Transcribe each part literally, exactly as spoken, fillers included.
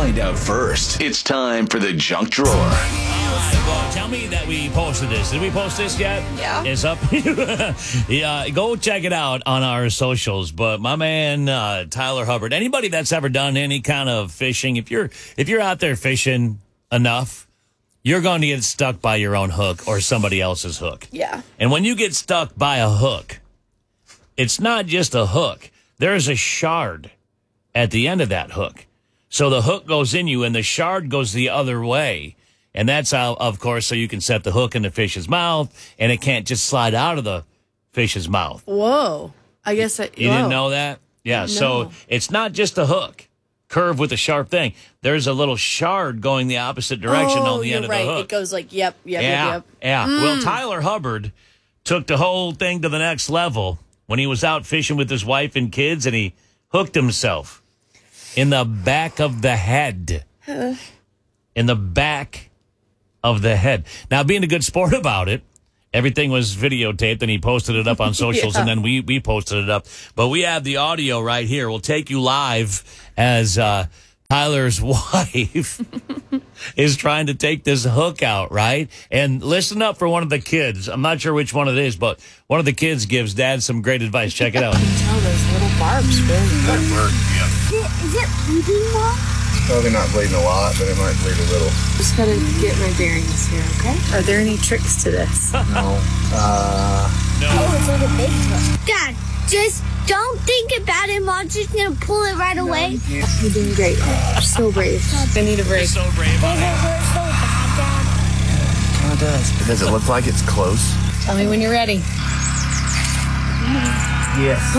find out first. It's time for the junk drawer. All right, well, tell me that we posted this. Did we post this yet? Yeah. It's up. Yeah, go check it out on our socials. But my man, uh, Tyler Hubbard, anybody that's ever done any kind of fishing, if you're if you're out there fishing enough, you're going to get stuck by your own hook or somebody else's hook. Yeah. And when you get stuck by a hook, it's not just a hook. There's a shard at the end of that hook. So the hook goes in you and the shard goes the other way. And that's how, of course, so you can set the hook in the fish's mouth and it can't just slide out of the fish's mouth. Whoa. I guess I, You whoa. didn't know that? Yeah. No. So it's not just a hook curve with a sharp thing. There's a little shard going the opposite direction oh, on the you're end of right. the hook. It goes like, yep, yep, Yeah. yep, yep. Yeah. Well, Tyler Hubbard took the whole thing to the next level when he was out fishing with his wife and kids, and he hooked himself in the back of the head. In the back of the head. Now, being a good sport about it, everything was videotaped, and he posted it up on socials, Yeah. and then we, we posted it up. But we have the audio right here. We'll take you live as uh, Tyler's wife is trying to take this hook out, right? And listen up for one of the kids. I'm not sure which one it is, but one of the kids gives Dad some great advice. Check it out. Oh, those little barbs really That work, yeah. Is it bleeding more? Probably not bleeding a lot, but it might bleed a little. Just gotta get my bearings here, okay? Are there any tricks to this? No. Uh, Oh, it's like a big hook. Dad, just don't think about it. Mom's just gonna pull it right away. You're doing great. You're so brave. I need a break. So brave. Does it hurt so bad, Dad? kind of does. Does it look like it's close? Tell me when you're ready. Yes.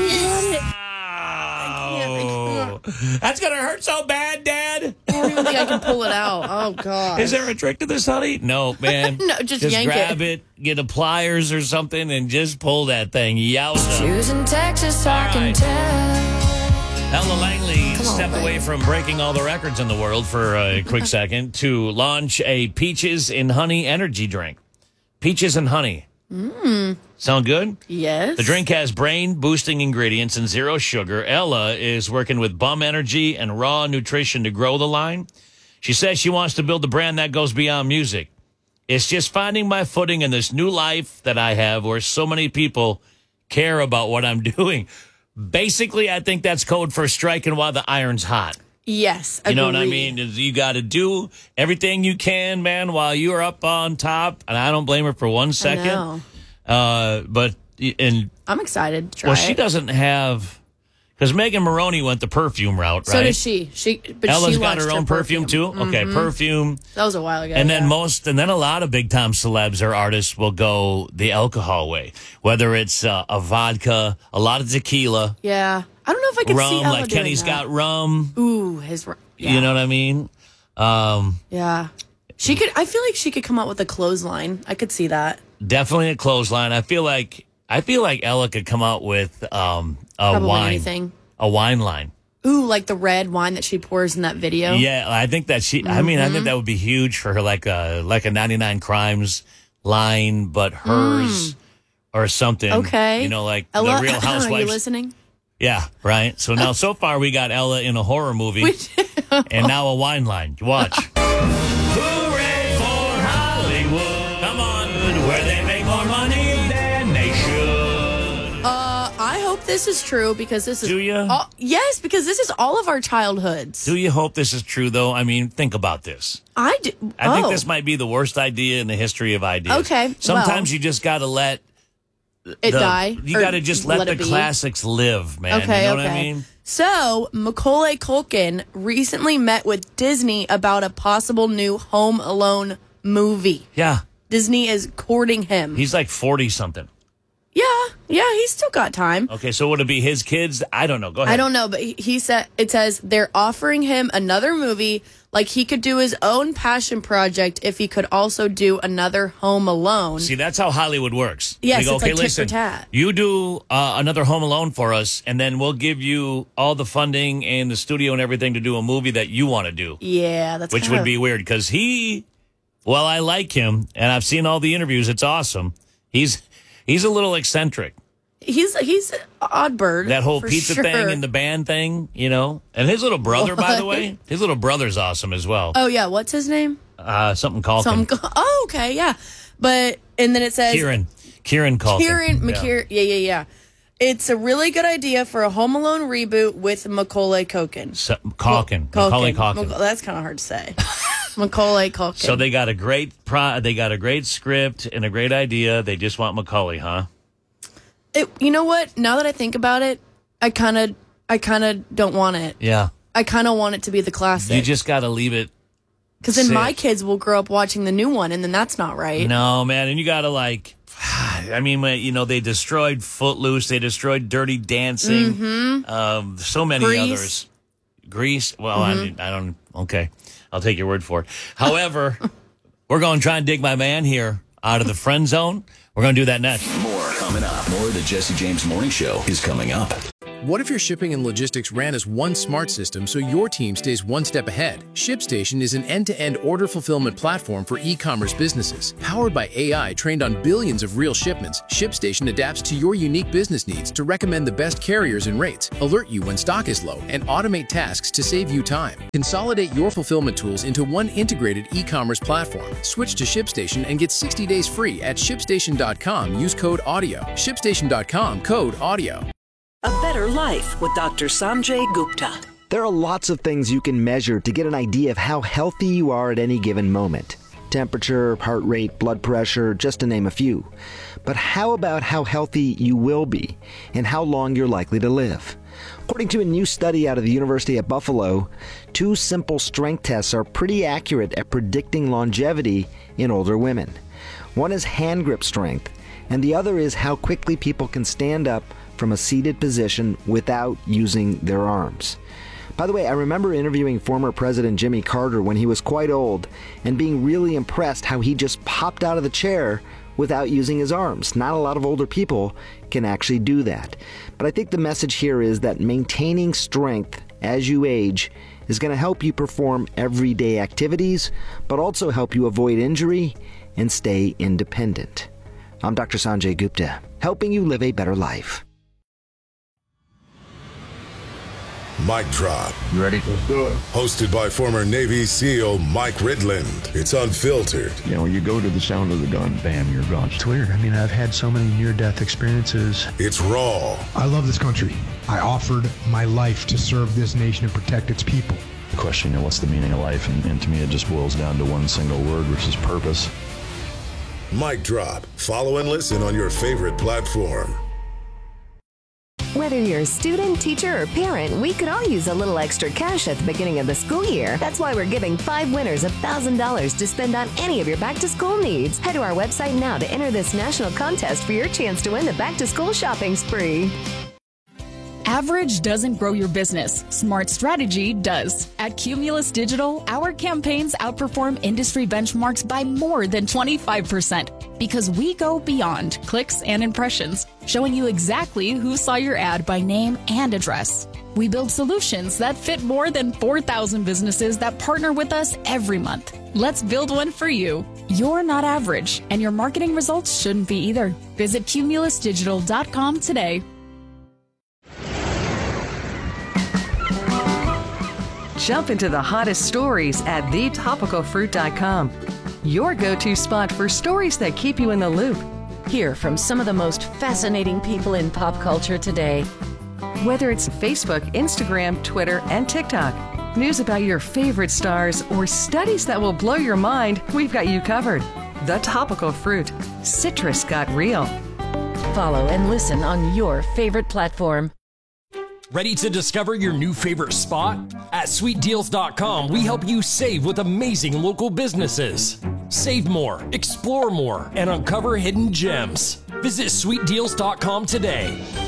Oh, that's going to hurt so bad, Dad. I don't even think I can pull it out. Oh, God. Is there a trick to this, honey? No, man. No, just yank grab it. get a pliers or something, and just pull that thing. Yowza. Choosing Texas, I All can right. tell. Ella Langley Come on, stepped baby. away from breaking all the records in the world for a quick second to launch a peaches and honey energy drink. Peaches and honey. Mm. Sound good? Yes. The drink has brain-boosting ingredients and zero sugar. Ella is working with Bum Energy and Raw Nutrition to grow the line. She says she wants to build a brand that goes beyond music. It's just finding my footing in this new life that I have where so many people care about what I'm doing. Basically, I think that's code for striking while the iron's hot. Yes. You know what I agreed. mean? Is You got to do everything you can, man, while you're up on top. And I don't blame her for one second. know. Uh, but, and, I'm excited to try well, she it. doesn't have, because Megan Maroney went the perfume route, right? So does she. She, but Ella's she got her launched own perfume, too? Okay, perfume. That was a while ago. And then yeah. most, and then a lot of big time celebs or artists will go the alcohol way, whether it's uh, a vodka, a lot of tequila, Yeah. I don't know if I could see rum, Ella like doing Kenny's that. got rum. Ooh, his rum. Yeah. You know what I mean? Um, Yeah. She could, I feel like she could come out with a clothesline. I could see that. definitely a clothesline. I feel like I feel like Ella could come out with um, a Probably wine, anything. a wine line. Ooh, like the red wine that she pours in that video. Yeah, I think that she. I mean, I think that would be huge for her, like a like a ninety-nine Crimes line, but hers or something. Okay. you know, like Ella, the Real are you Housewives. listening? Yeah, right. So now, so far, we got Ella in a horror movie, and now a wine line. Watch. Hooray for Hollywood! Come on, where they make more money than they should. Uh, I hope this is true because this is. Do ya? all- yes, because this is all of our childhoods. Do you hope this is true, though? I mean, think about this. I do. I oh. think this might be the worst idea in the history of ideas. Okay, Sometimes well. you just got to let it the, die. You or got to just let, the it be. classics live, man. Okay, you know okay. what I mean? So, Macaulay Culkin recently met with Disney about a possible new Home Alone movie. Yeah. Disney is courting him. He's like forty something. yeah, yeah, he's still got time. Okay, so would it be his kids? I don't know. Go ahead. I don't know, but he, he said it says they're offering him another movie. Like he could do his own passion project if he could also do another Home Alone. See, that's how Hollywood works. Yes, They go, it's okay, like tit for listen, tat." you do uh, another Home Alone for us, and then we'll give you all the funding and the studio and everything to do a movie that you want to do. Yeah, that's Which kind would of- be weird because he, well, I like him and I've seen all the interviews. It's awesome. He's he's a little eccentric. he's he's an odd bird. That whole for pizza sure. thing and the band thing, you know? And his little brother, by the way, his little brother's awesome as well. Oh, yeah. What's his name? Uh, something Calkin. Some, oh, okay. Yeah. But, and then it says. Kieran. Kieran Calkin. Kieran Yeah. McKeer. Yeah, yeah, yeah. It's a really good idea for a Home Alone reboot with Macaulay Culkin. So, Calkin. Macaulay Culkin. Maca- That's kind of hard to say. Macaulay Culkin. So they got a great pro- they got a great script and a great idea. They just want Macaulay, huh? It, you know what? Now that I think about it, I kind of, I kind of don't want it. Yeah. I kind of want it to be the classic. You just got to leave it. Because then sit. my kids will grow up watching the new one, and then that's not right. No, man, and you got to like. I mean, when, you know, they destroyed Footloose. They destroyed Dirty Dancing. Mm-hmm. Um, so many Grease. others. Grease. Well, Mm-hmm. I, I don't. Okay, I'll take your word for it. However, we're going to try and dig my man here out of the friend zone. We're going to do that next. More coming up. More of the Jesse James Morning Show is coming up. What if your shipping and logistics ran as one smart system so your team stays one step ahead? ShipStation is an end-to-end order fulfillment platform for e-commerce businesses. Powered by A I trained on billions of real shipments, ShipStation adapts to your unique business needs to recommend the best carriers and rates, alert you when stock is low, and automate tasks to save you time. Consolidate your fulfillment tools into one integrated e-commerce platform. Switch to ShipStation and get sixty days free at ShipStation dot com. Use code AUDIO. ShipStation dot com, code AUDIO. A Better Life with Doctor Sanjay Gupta. There are lots of things you can measure to get an idea of how healthy you are at any given moment. Temperature, heart rate, blood pressure, just to name a few. But how about how healthy you will be and how long you're likely to live? According to a new study out of the University at Buffalo, two simple strength tests are pretty accurate at predicting longevity in older women. One is hand grip strength, and the other is how quickly people can stand up from a seated position without using their arms. By the way, I remember interviewing former President Jimmy Carter when he was quite old and being really impressed how he just popped out of the chair without using his arms. Not a lot of older people can actually do that. But I think the message here is that maintaining strength as you age is going to help you perform everyday activities, but also help you avoid injury and stay independent. I'm Doctor Sanjay Gupta, helping you live a better life. Mic Drop. You ready? Let's do it. Hosted by former Navy SEAL Mike Ridland. It's unfiltered. You know, you go to the sound of the gun, bam, you're gone. It's weird. I mean, I've had so many near-death experiences. It's raw. I love this country. I offered my life to serve this nation and protect its people. The question, you know, what's the meaning of life? And, and to me, it just boils down to one single word, which is purpose. Mic Drop. Follow and listen on your favorite platform. Whether you're a student, teacher, or parent, we could all use a little extra cash at the beginning of the school year. That's why we're giving five winners one thousand dollars to spend on any of your back-to-school needs. Head to our website now to enter this national contest for your chance to win the back-to-school shopping spree. Average doesn't grow your business. Smart strategy does. At Cumulus Digital, our campaigns outperform industry benchmarks by more than twenty-five percent because we go beyond clicks and impressions, showing you exactly who saw your ad by name and address. We build solutions that fit more than four thousand businesses that partner with us every month. Let's build one for you. You're not average, and your marketing results shouldn't be either. Visit cumulus digital dot com today. Jump into the hottest stories at the topical fruit dot com. Your go-to spot for stories that keep you in the loop. Hear from some of the most fascinating people in pop culture today. Whether it's Facebook, Instagram, Twitter, and TikTok, news about your favorite stars, or studies that will blow your mind, we've got you covered. The Topical Fruit. Citrus got real. Follow and listen on your favorite platform. Ready to discover your new favorite spot? At sweet deals dot com, we help you save with amazing local businesses. Save more, explore more, and uncover hidden gems. Visit sweet deals dot com today.